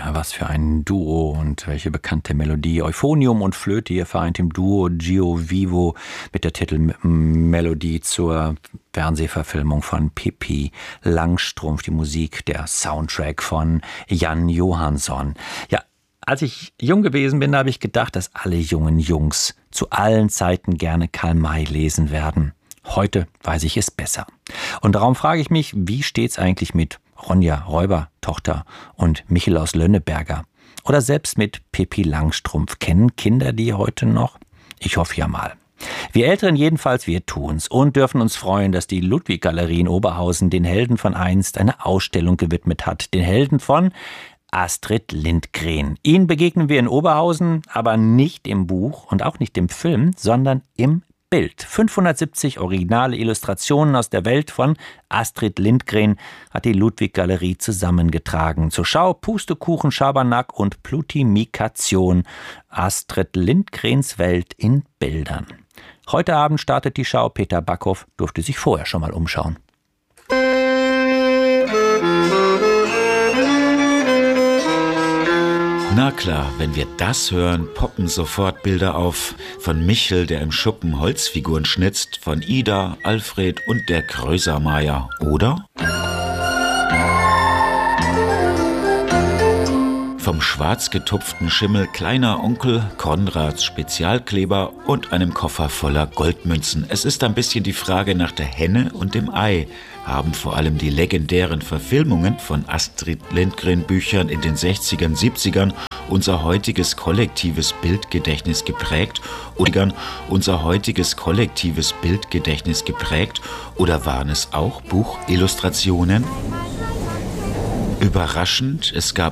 was für ein Duo und welche bekannte Melodie. Euphonium und Flöte, hier vereint im Duo Gio Vivo mit der Titelmelodie zur Fernsehverfilmung von Pippi Langstrumpf, die Musik, der Soundtrack von Jan Johansson. Ja, als ich jung gewesen bin, habe ich gedacht, dass alle jungen Jungs zu allen Zeiten gerne Karl May lesen werden. Heute weiß ich es besser. Und darum frage ich mich, wie steht's eigentlich mit Ronja Räubertochter und Michel aus Lönneberger? Oder selbst mit Pippi Langstrumpf. Kennen Kinder die heute noch? Ich hoffe ja mal. Wir Älteren jedenfalls, wir tun's und dürfen uns freuen, dass die Ludwig-Galerie in Oberhausen den Helden von einst eine Ausstellung gewidmet hat. Den Helden von Astrid Lindgren. Ihn begegnen wir in Oberhausen, aber nicht im Buch und auch nicht im Film, sondern im Bild. 570 originale Illustrationen aus der Welt von Astrid Lindgren hat die Ludwig-Galerie zusammengetragen. Zur Schau Pustekuchen, Schabernack und Plutimikation. Astrid Lindgrens Welt in Bildern. Heute Abend startet die Schau. Peter Backhoff durfte sich vorher schon mal umschauen. Na klar, wenn wir das hören, poppen sofort Bilder auf. Von Michel, der im Schuppen Holzfiguren schnitzt, von Ida, Alfred und der Krösermeier, oder? Vom schwarz getupften Schimmel kleiner Onkel, Konrads Spezialkleber und einem Koffer voller Goldmünzen. Es ist ein bisschen die Frage nach der Henne und dem Ei. Haben vor allem die legendären Verfilmungen von Astrid Lindgren Büchern in den 60ern, 70ern unser heutiges kollektives Bildgedächtnis geprägt oder waren es auch Buchillustrationen? Überraschend, es gab